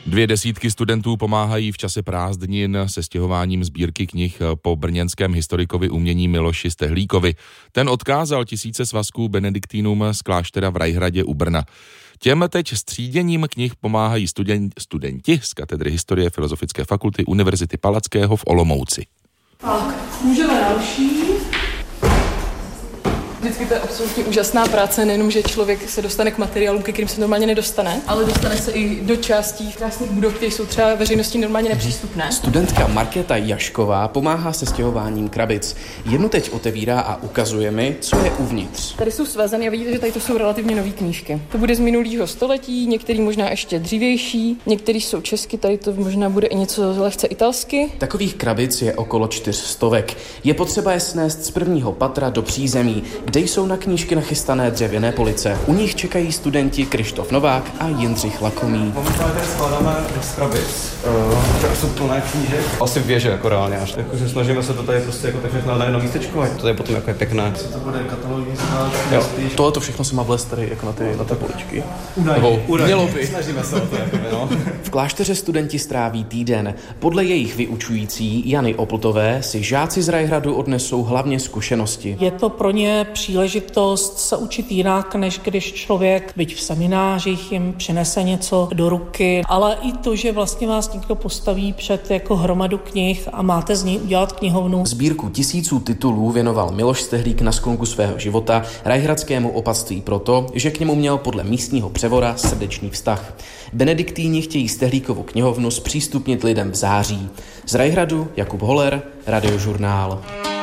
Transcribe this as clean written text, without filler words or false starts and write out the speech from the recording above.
200 studentů pomáhají v čase prázdnin se stěhováním sbírky knih po brněnském historikovi umění Miloši Stehlíkovi. Ten odkázal tisíce svazků benediktínům z kláštera v Rajhradě u Brna. Těm teď s tříděním knih pomáhají studenti z katedry historie Filozofické fakulty Univerzity Palackého v Olomouci. Tak, můžeme další. Vždycky to je absolutně úžasná práce, nejenom, že člověk se dostane k materiálům, ke kterým se normálně nedostane, ale dostane se i do částí krásných budov, které jsou třeba veřejnosti normálně nepřístupné. Studentka Markéta Jašková pomáhá se stěhováním krabic. Jednu teď otevírá a ukazuje mi, co je uvnitř. Tady jsou svezeny a vidíte, že tady to jsou relativně nové knížky. To bude z minulého století, některý možná ještě dřívější, některý jsou česky, tady to možná bude i něco lehce italsky. Takových krabic je okolo 400. Je potřeba je snést z prvního patra do přízemí, kde jsou na knížky nachystané dřevěné police. U nich čekají studenti Krištof Novák a Jindřich Lakomý. Momentálně tady skládáme z krabic. Tak jsou plné knížek. Asi věže jako reálně až. Jakože snažíme se to tady prostě jako tak všechno na jedno místečko, ať to je potom jako je pěkné. Co to bude katalogy skládat? Tohle všechno se má vlézt tady jako na ty poličky. Údajně. Snažíme se o to jako, no. V klášteře studenti stráví týden. Podle jejich vyučující Jany Opltové si žáci z Rajhradu odnesou hlavně zkušenosti. Je to pro ně příležitost se učit jinak, než když člověk, byť v seminářích, jim přinese něco do ruky, ale i to, že vlastně vás někdo postaví před jako hromadu knih a máte z ní udělat knihovnu. Sbírku tisíců titulů věnoval Miloš Stehlík na sklonku svého života rajhradskému opatství proto, že k němu měl podle místního převora srdečný vztah. Benediktíni chtějí Stehlíkovu knihovnu zpřístupnit lidem v září. Z Rajhradu Jakub Holer, Radiožurnál.